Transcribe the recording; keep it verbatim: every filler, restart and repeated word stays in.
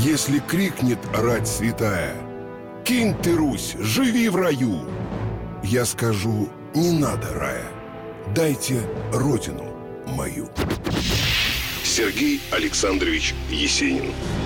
Если крикнет рать святая: «Кинь ты, Русь, живи в раю!» Я скажу: не надо рая, дайте родину мою. Сергей Александрович Есенин.